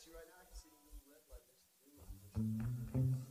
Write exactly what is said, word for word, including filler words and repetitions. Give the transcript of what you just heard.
See right now, I can see the little red light next to the green light.